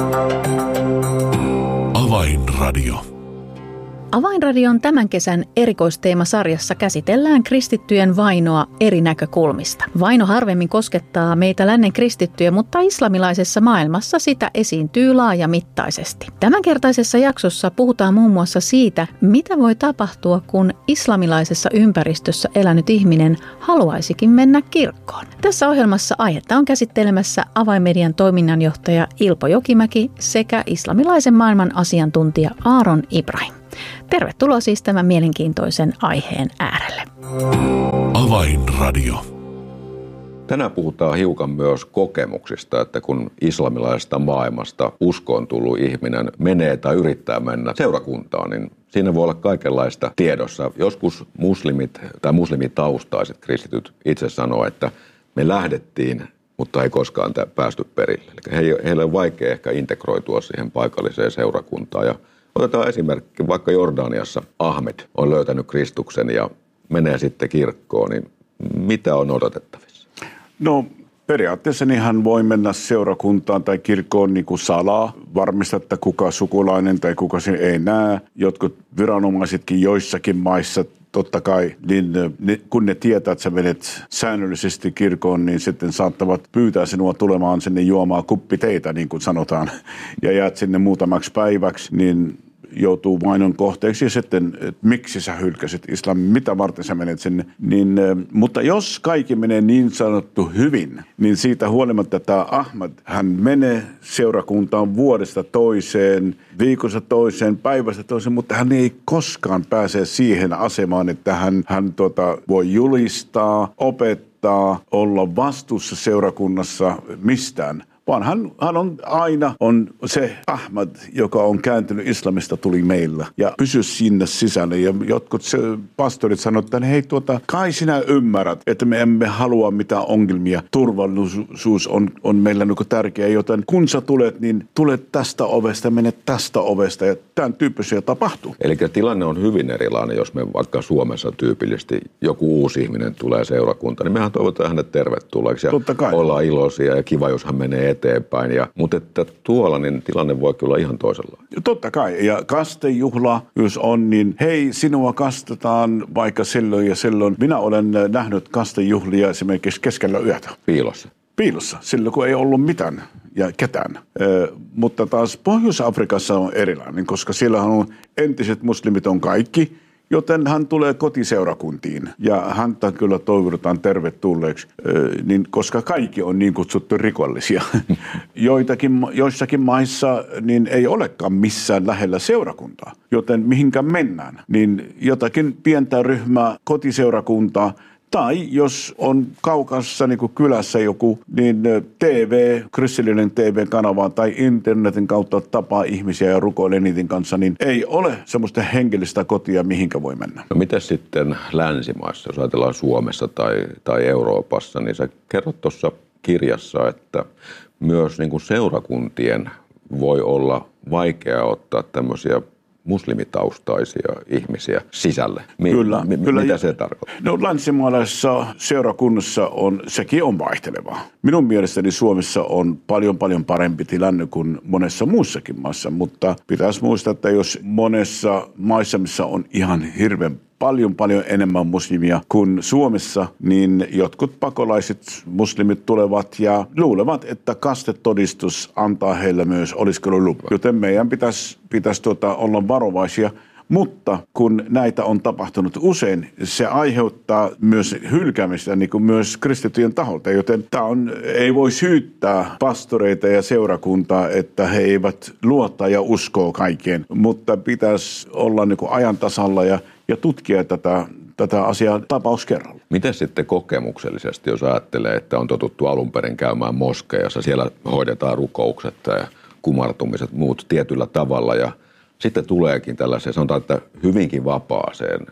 Avainradio. Avainradion tämän kesän erikoisteemasarjassa käsitellään kristittyjen vainoa eri näkökulmista. Vaino harvemmin koskettaa meitä lännen kristittyjä, mutta islamilaisessa maailmassa sitä esiintyy laajamittaisesti. Tämänkertaisessa jaksossa puhutaan muun muassa siitä, mitä voi tapahtua, kun islamilaisessa ympäristössä elänyt ihminen haluaisikin mennä kirkkoon. Tässä ohjelmassa aihetta on käsittelemässä Avainmedian toiminnanjohtaja Ilpo Jokimäki sekä islamilaisen maailman asiantuntija Aaron Ibrahim. Tervetuloa siis tämän mielenkiintoisen aiheen äärelle. Avainradio. Tänään puhutaan hiukan myös kokemuksista, että kun islamilaisesta maailmasta uskoon tullut ihminen menee tai yrittää mennä seurakuntaan, niin siinä voi olla kaikenlaista tiedossa. Joskus muslimit tai muslimitaustaiset kristityt itse sanoo, että me lähdettiin, mutta ei koskaan päästy perille. Eli heille on vaikea ehkä integroitua siihen paikalliseen seurakuntaan. Ja otetaan esimerkki, vaikka Jordaniassa Ahmed on löytänyt Kristuksen ja menee sitten kirkkoon, niin mitä on odotettavissa? No periaatteessa niin hän voi mennä seurakuntaan tai kirkkoon niin kuin salaa, varmistatta kuka sukulainen tai kuka se ei näe. Jotkut viranomaisetkin joissakin maissa totta kai, niin kun ne tietää, että sä menet säännöllisesti kirkkoon, niin sitten saattavat pyytää sinua tulemaan sinne juomaan kuppiteitä, niin kuin sanotaan, ja jäät sinne muutamaksi päiväksi, niin joutuu vainon kohteeksi ja sitten, että miksi sä hylkäsit islamin, mitä varten sä menet sinne. Mutta jos kaikki menee niin sanottu hyvin, niin siitä huolimatta tämä Ahmad, hän menee seurakuntaan vuodesta toiseen, viikosta toiseen, päivästä toiseen, mutta hän ei koskaan pääse siihen asemaan, että hän voi julistaa, opettaa, olla vastuussa seurakunnassa mistään. Vaan hän on aina se Ahmad, joka on kääntynyt islamista, tuli meillä ja pysy sinne sisällä. Ja jotkut pastorit sanoivat, että hei kai sinä ymmärrät, että me emme halua mitään ongelmia. Turvallisuus on meillä tärkeä, joten kun sä tulet, niin tulet tästä ovesta, menet tästä ovesta ja tämän tyyppisiä tapahtuu. Eli tilanne on hyvin erilainen, jos me vaikka Suomessa tyypillisesti joku uusi ihminen tulee seurakuntaan, niin mehän toivotaan hänet tervetulleeksi ja ollaan iloisia ja kiva, jos hän menee eteenpäin. Mutta että tuolla niin tilanne voi kyllä ihan toisenlainen. Totta kai. Ja kastejuhla, jos on, niin hei, sinua kastetaan vaikka silloin ja silloin. Minä olen nähnyt kastejuhlia esimerkiksi keskellä yötä. Piilossa, silloin kun ei ollut mitään ja ketään. Mutta taas Pohjois-Afrikassa on erilainen, koska siellä on entiset muslimit on kaikki, joten hän tulee kotiseurakuntiin ja häntä kyllä toivotetaan tervetulleeksi, koska kaikki on niin kutsuttu rikollisia. Joissakin maissa niin ei olekaan missään lähellä seurakuntaa, joten mihinkä mennään, niin jotakin pientä ryhmää kotiseurakuntaa. Tai jos on kaukassa niin kuin kylässä joku, niin kristillinen TV-kanava tai internetin kautta tapaa ihmisiä ja rukoilee niiden kanssa, niin ei ole semmoista henkilöstä kotia, mihinkä voi mennä. No miten sitten länsimaissa, jos ajatellaan Suomessa tai Euroopassa, niin sä kerrot tuossa kirjassa, että myös niin kuin seurakuntien voi olla vaikea ottaa tämmöisiä muslimitaustaisia ihmisiä sisälle. Kyllä. Mitä se tarkoittaa? No länsimaalaisessa seurakunnassa sekin on vaihtelevaa. Minun mielestäni Suomessa on paljon parempi tilanne kuin monessa muussakin maassa, mutta pitäisi muistaa, että jos monessa maissa, missä on ihan hirveän paljon enemmän muslimia kuin Suomessa, niin jotkut pakolaiset muslimit tulevat ja luulevat, että kastetodistus antaa heille myös oleskelulupa. Joten meidän pitäisi olla varovaisia. Mutta kun näitä on tapahtunut usein, se aiheuttaa myös hylkäämistä niin kuin myös kristittyjen taholta. Joten ei voi syyttää pastoreita ja seurakuntaa, että he eivät luota ja uskoo kaikkeen. Mutta pitäisi olla niin kuin ajan tasalla ja tutkia tätä asiaa tapaus kerralla. Miten sitten kokemuksellisesti, jos ajattelee, että on totuttu alun perin käymään moskeijassa, siellä hoidetaan rukoukset ja kumartumiset muut tietyllä tavalla ja sitten tuleekin tällaiseen, sanotaan, että hyvinkin vapaaseen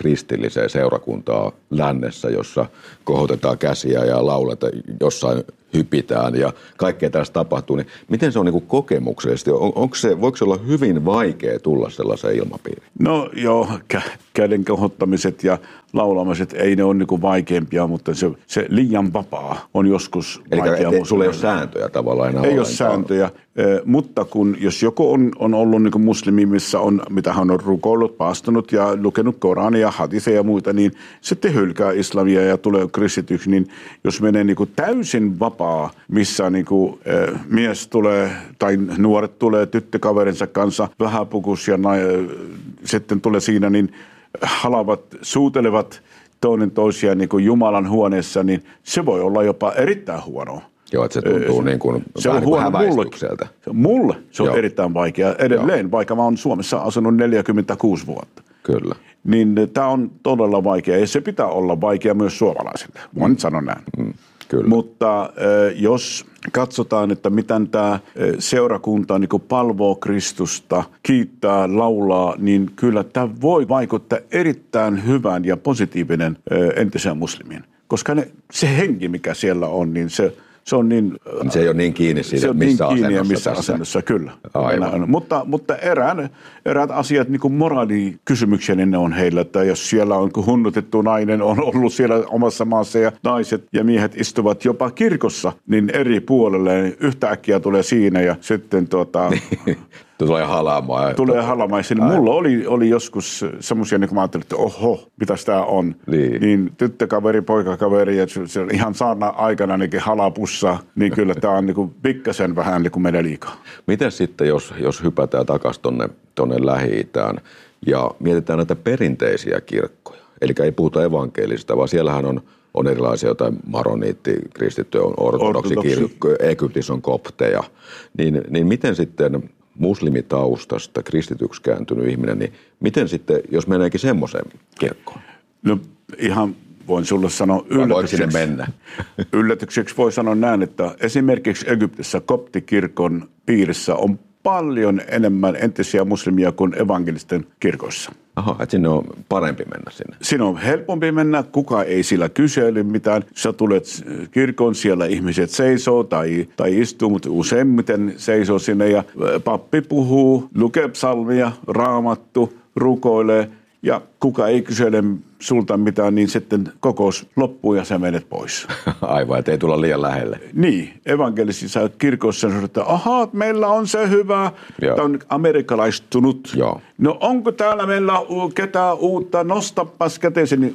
kristilliseen seurakuntaan lännessä, jossa kohotetaan käsiä ja lauletaan jossain hypitään ja kaikkea tässä tapahtuu, niin miten se on niin kuin kokemuksellisesti? Voiko se olla hyvin vaikea tulla sellaiseen ilmapiiriin? No joo, käden kohottamiset ja laulamiset ei ne ole niin kuin vaikeampia, mutta se liian vapaa on joskus vaikea. Eli sulla ei ole sääntöjä tavallaan enää. Ei ole sääntöjä, mutta jos joku on ollut niin kuin muslimi, mitä hän on rukoillut, paastunut ja lukenut Korania, hadiseja ja muita, niin sitten hylkää islamia ja tulee kristityksi, niin jos menee niin kuin täysin vapaa, missä niin kuin, mies tulee tai nuoret tulee tyttökaverinsa kanssa vähäpukus ja sitten tulee siinä, niin halavat, suutelevat toinen toisiaan niin kuin Jumalan huoneessa, niin se voi olla jopa erittäin huonoa. Joo, että se tuntuu niin kuin vähän niin kuin häväistykseltä. Mulle se on erittäin vaikea edelleen, vaikka mä oon Suomessa asunut 46 vuotta. Kyllä. Niin tämä on todella vaikea ja se pitää olla vaikea myös suomalaisille. Mä nyt sanon näin. Kyllä. Mutta jos katsotaan, että miten tämä seurakunta niin kuin palvoo Kristusta, kiittää, laulaa, niin kyllä tämä voi vaikuttaa erittäin hyvän ja positiivinen entiseen muslimiin. Koska se henki, mikä siellä on, niin se on niin... Se ei ole niin kiinni siitä, se on missä niin kiinni asennossa missä tässä. asennossa, kyllä. Aivan. Mutta eräät asiat, niin kuin moraalikysymyksiä, niin ne on heillä, että jos siellä on hunnutettu nainen, on ollut siellä omassa maassa ja naiset ja miehet istuvat jopa kirkossa, niin eri puolelle niin yhtäkkiä tulee siinä ja sitten Tulee halaamaan. Tulee halaamaan. Mulla oli joskus semmoisia, niin kun mä ajattelin, että oho, mitäs tää on. Niin tyttökaveri, poikakaveri, ja se ihan saarna aikana niin halapussaa, niin kyllä tää on niin pikkasen vähän niin kuin menee liikaa. Miten sitten, jos hypätään takaisin tonne Lähi-Itään ja mietitään näitä perinteisiä kirkkoja, eli ei puhuta evankelista, vaan siellähän on erilaisia jotain maroniittikristittyjä, on ortodoksikirkkoja, Egyptissä on kopteja, niin miten sitten muslimitaustasta kristityksi kääntynyt ihminen, niin miten sitten, jos meneekin semmoiseen kirkkoon? No ihan voin sulle sanoa yllätykseksi voi sanoa näin, että esimerkiksi Egyptissä koptikirkon piirissä on paljon enemmän entisiä muslimia kuin evankelisten kirkoissa. Aha, että sinne on parempi mennä sinne. Siinä on helpompi mennä, kukaan ei sillä kysely mitään. Sä tulet kirkon, siellä ihmiset seisoo tai istuu, mutta useimmiten seisoo sinne ja pappi puhuu, lukee psalmia, raamattu, rukoilee ja kuka ei kysele sulta mitään, niin sitten kokous loppuu ja sä menet pois. Aivan, ettei tulla liian lähelle. Niin, evankelisissa kirkossa sanotaan, että ahaa, meillä on se hyvä, tämä on amerikkalaistunut. Joo. No onko täällä meillä ketään uutta, nostapas käteesi. Niin,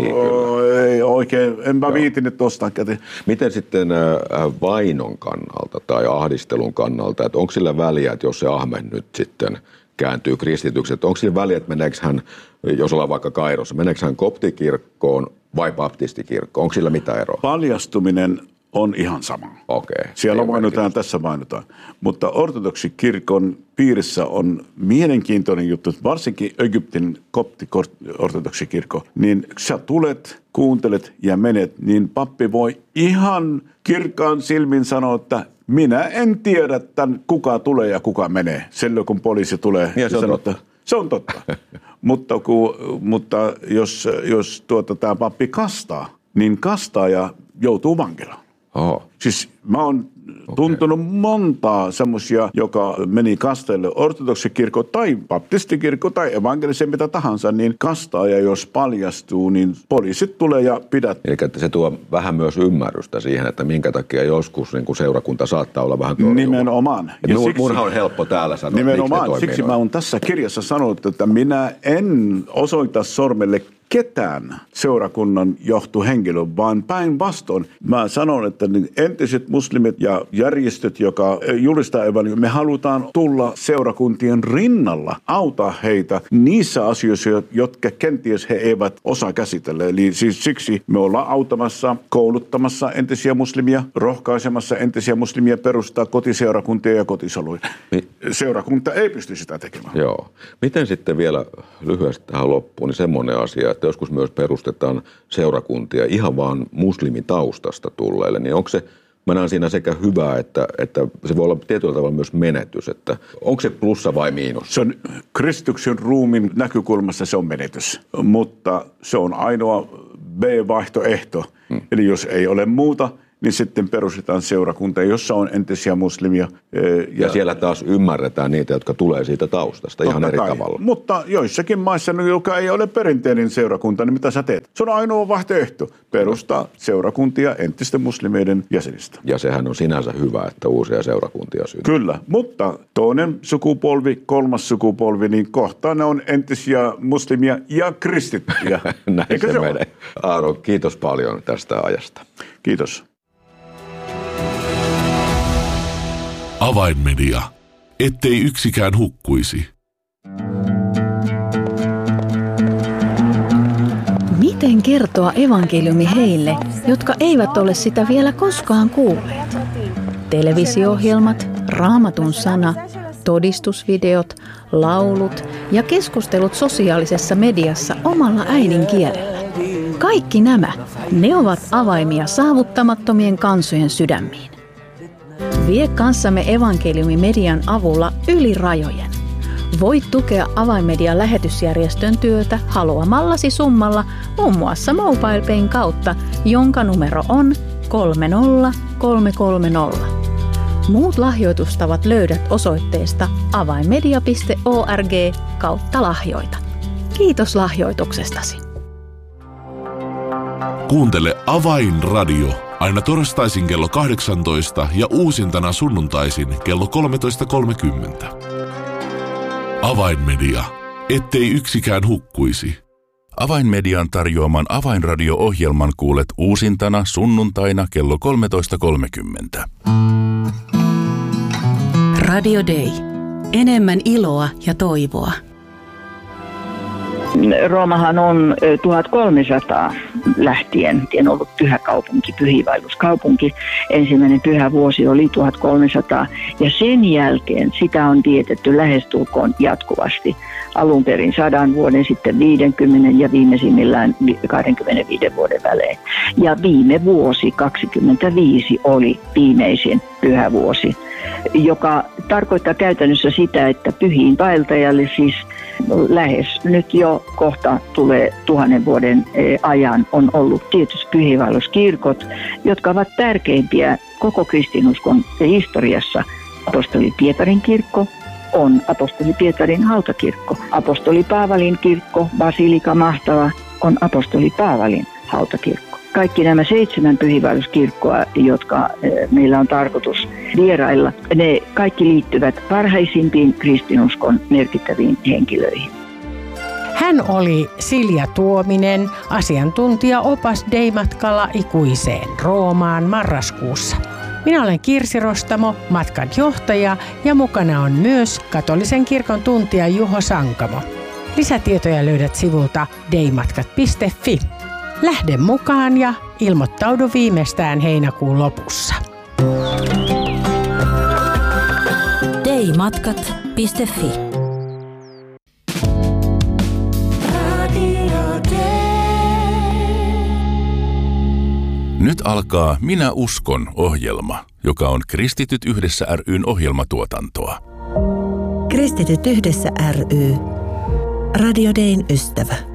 ei oikein, enpä viitinyt nostaa käteen. Miten sitten vainon kannalta tai ahdistelun kannalta, että onko sillä väliä, että jos se Ahmed nyt sitten kääntyy kristityksi, että onko sillä väliä, että meneekö hän, jos ollaan vaikka Kairossa, meneekö hän koptikirkkoon vai baptistikirkkoon? Onko sillä mitään eroa? Paljastuminen on ihan sama. Okei. Siellä mainitaan, tässä mainitaan. Mutta ortodoksikirkon piirissä on mielenkiintoinen juttu, varsinkin Egyptin kopti-ortodoksikirkko. Niin sä tulet, kuuntelet ja menet, niin pappi voi ihan kirkkaan silmin sanoa, että minä en tiedä, kuka tulee ja kuka menee. Silloin kun poliisi tulee ja sanoo, että se on totta. mutta jos tämä pappi kastaa, niin kastaaja joutuu vankilaan. Oho. Siis mä oon tuntunut montaa semmoisia, joka meni kasteelle ortodoksikirkko tai baptistikirkko tai evankelisen mitä tahansa, niin kastaaja jos paljastuu, niin poliisit tulee ja pidät. Eli että se tuo vähän myös ymmärrystä siihen, että minkä takia joskus niin kuin seurakunta saattaa olla vähän torjuva. Nimenomaan. Munhan on helppo täällä sanoa, nimenomaan. Siksi mä oon tässä kirjassa sanonut, että minä en osoita sormelle ketään seurakunnan johtohenkilö, vaan päinvastoin. Mä sanon, että entiset muslimit ja järjestöt, joka julistaa evankeliumia, me halutaan tulla seurakuntien rinnalla, auttaa heitä niissä asioissa, jotka kenties he eivät osaa käsitellä. Eli siis siksi me ollaan auttamassa, kouluttamassa entisiä muslimia, rohkaisemassa entisiä muslimia perustaa kotiseurakuntia ja kotisoluja. Seurakunta ei pysty sitä tekemään. Joo. Miten sitten vielä lyhyesti tähän loppuun, niin semmoinen asia, että joskus myös perustetaan seurakuntia ihan vaan muslimitaustasta tulleille, niin onko se, mä näen siinä sekä hyvää, että se voi olla tietyllä tavalla myös menetys, että onko se plussa vai miinus? Se on kristityksen ruumin näkökulmassa se on menetys, mutta se on ainoa B-vaihtoehto. Eli jos ei ole muuta, niin sitten perustetaan seurakunta, jossa on entisiä muslimia. Ja siellä taas ymmärretään niitä, jotka tulee siitä taustasta ihan eri tavalla. Mutta joissakin maissa, joka ei ole perinteinen seurakunta, niin mitä sä teet? Se on ainoa vaihtoehto. Perustaa seurakuntia entisten muslimeiden jäsenistä. Ja sehän on sinänsä hyvä, että uusia seurakuntia syntyy. Kyllä, mutta toinen sukupolvi, kolmas sukupolvi, niin kohta ne on entisiä muslimia ja kristittyjä. Näin se menee. Aaro, kiitos paljon tästä ajasta. Kiitos. Avainmedia. Ettei yksikään hukkuisi. Miten kertoa evankeliumi heille, jotka eivät ole sitä vielä koskaan kuulleet? Televisio-ohjelmat, Raamatun sana, todistusvideot, laulut ja keskustelut sosiaalisessa mediassa omalla äidinkielellä. Kaikki nämä, ne ovat avaimia saavuttamattomien kansojen sydämiin. Vie kanssamme evankeliumimedian avulla yli rajojen. Voit tukea Avainmedian lähetysjärjestön työtä haluamallasi summalla muun muassa MobilePayn kautta, jonka numero on 30330. Muut lahjoitustavat löydät osoitteesta avainmedia.org/lahjoita. Kiitos lahjoituksestasi. Kuuntele Avainradio aina torstaisin kello 18 ja uusintana sunnuntaisin kello 13.30. Avainmedia. Ettei yksikään hukkuisi. Avainmedian tarjoaman Avainradio-ohjelman kuulet uusintana sunnuntaina kello 13.30. Radio Day. Enemmän iloa ja toivoa. Roomahan on 1300 lähtien ollut pyhä kaupunki, pyhiinvaelluskaupunki. Ensimmäinen pyhä vuosi oli 1300 ja sen jälkeen sitä on vietetty lähestulkoon jatkuvasti. Alun perin 100 vuoden, sitten 50 ja viimeisimmillään 25 vuoden välein. Ja viime vuosi 25 oli viimeisin pyhä vuosi, joka tarkoittaa käytännössä sitä, että pyhiinvaeltajalle siis lähes nyt jo kohta tulee 1000 vuoden ajan on ollut tietysti pyhiinvaelluskirkot, jotka ovat tärkeimpiä koko kristinuskon historiassa. Apostoli Pietarin kirkko on apostoli Pietarin hautakirkko. Apostoli Paavalin kirkko, Basilika Mahtava, on apostoli Paavalin hautakirkko. Kaikki nämä 7 pyhiinvaelluskirkkoa, jotka meillä on tarkoitus vierailla, ne kaikki liittyvät parhaisimpiin kristinuskon merkittäviin henkilöihin. Hän oli Silja Tuominen, asiantuntija-opas Dei-matkalla ikuiseen Roomaan marraskuussa. Minä olen Kirsi Rostamo, matkan johtaja, ja mukana on myös katolisen kirkon tuntija Juho Sankamo. Lisätietoja löydät sivulta deimatkat.fi. Lähde mukaan ja ilmoittaudu viimeistään heinäkuun lopussa. deimatkat.fi. Nyt alkaa Minä uskon -ohjelma, joka on Kristityt yhdessä ry:n ohjelmatuotantoa. Kristityt yhdessä ry. Radio Dayn ystävä.